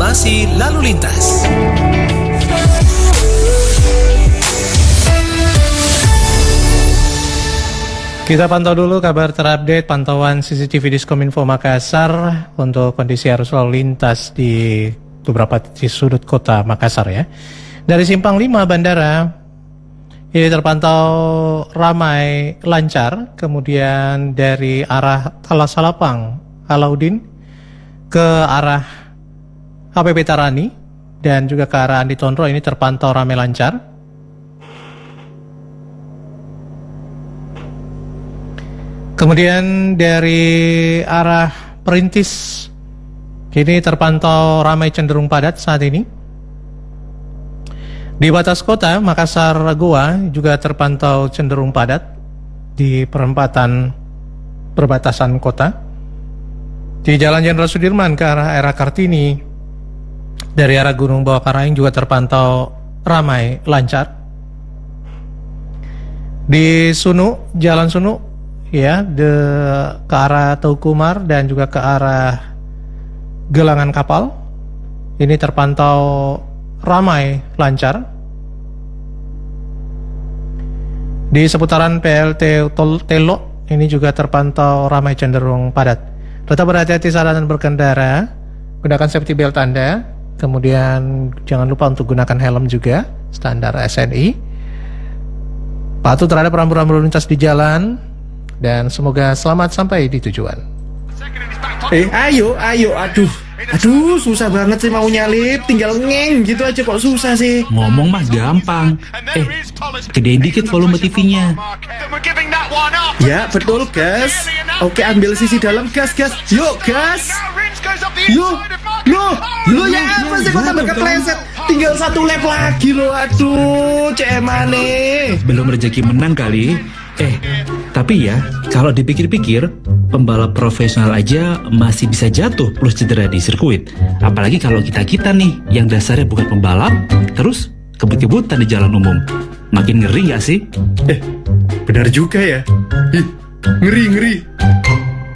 Informasi lalu lintas. Kita pantau dulu kabar terupdate pantauan CCTV Diskominfo Makassar untuk kondisi arus lalu lintas di beberapa titik sudut kota Makassar ya. Dari Simpang 5 Bandara ini terpantau ramai lancar, kemudian dari arah Talasalapang Alauddin ke arah HPP Tarani dan juga ke arah Andi Tondro ini terpantau ramai lancar. Kemudian dari arah Perintis kini terpantau ramai cenderung padat saat ini. Di batas kota Makassar Goa juga terpantau cenderung padat di perempatan perbatasan kota. Di Jalan Jenderal Sudirman ke arah era Kartini dari arah Gunung Bawah Karaing juga terpantau ramai lancar. Di Sunu, Jalan Sunu ya, ke arah Taukumar dan juga ke arah Gelangan Kapal ini terpantau ramai lancar. Di seputaran PLT Telo ini juga terpantau ramai cenderung padat. Tetap berhati-hati saat Anda berkendara, gunakan safety belt Anda, kemudian jangan lupa untuk gunakan helm juga standar SNI. Patuh terhadap rambu-rambu lalu lintas di jalan. Dan semoga selamat sampai di tujuan. Ayo, aduh, susah banget sih mau nyalip, tinggal ngeng gitu aja kok susah sih. Ngomong mah gampang. Gedein dikit volume TV-nya. Ya, betul, gas. Oke, ambil sisi dalam, gas. Yuk, gas. Yuk, ya apa sih kok tambah kepleset? Tinggal satu lap lagi loh, aduh, cemane. Belum rezeki menang kali. Tapi ya, kalau dipikir-pikir, pembalap profesional aja masih bisa jatuh plus cedera di sirkuit. Apalagi kalau kita nih, yang dasarnya bukan pembalap, terus kebut-kebutan di jalan umum. Makin ngeri gak sih? Benar juga ya. Ngeri.